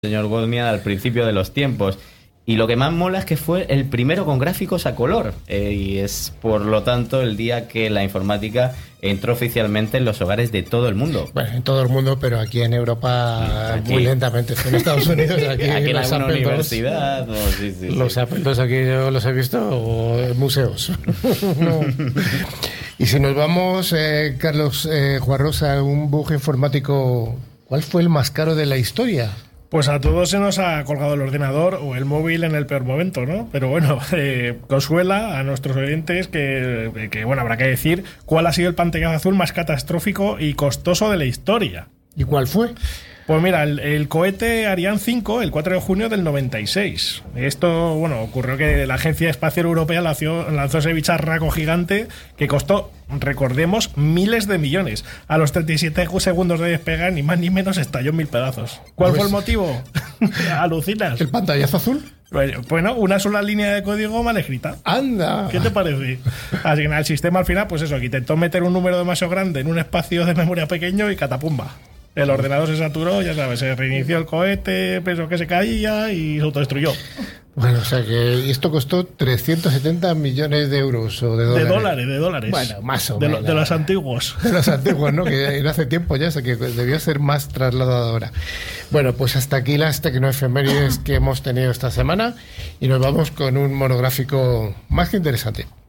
señor Wozniak al principio de los tiempos. Y lo que más mola es que fue el primero con gráficos a color. Y es, por lo tanto, el día que la informática entró oficialmente en los hogares de todo el mundo. Bueno, en todo el mundo, pero aquí en Europa aquí, muy lentamente. En Estados Unidos, aquí en los alguna Apple universidad. No, sí, los Apple II aquí yo los he visto en museos. No. Y si nos vamos, Carlos Juan Rosa, un bug informático, ¿cuál fue el más caro de la historia? Pues a todos se nos ha colgado el ordenador o el móvil en el peor momento, ¿no? Pero bueno, consuela a nuestros oyentes que, bueno, habrá que decir cuál ha sido el pantallazo azul más catastrófico y costoso de la historia. ¿Y cuál fue? Pues mira, el cohete Ariane 5, el 4 de junio del 96. Esto, bueno, ocurrió que la Agencia Espacial Europea lanzó ese bicharraco gigante que costó, recordemos, miles de millones. A los 37 segundos de despegar, ni más ni menos, estalló en 1000 pedazos. ¿Cuál fue el motivo? ¿Alucinas? ¿El pantallazo azul? Bueno, una sola línea de código mal escrita. ¡Anda! ¿Qué te parece? Así que el sistema al final, pues eso, que intentó meter un número demasiado grande en un espacio de memoria pequeño y catapumba. El ordenador se saturó, ya sabes, se reinició el cohete, pensó que se caía y se autodestruyó. Bueno, o sea que esto costó 370 millones de euros o de dólares. De dólares. Bueno, más o menos. De los antiguos. De los antiguos, ¿no? Que hace tiempo ya, o sea que debió ser más trasladado ahora. Bueno, pues hasta aquí las tecnoefemérides que hemos tenido esta semana y nos vamos con un monográfico más que interesante.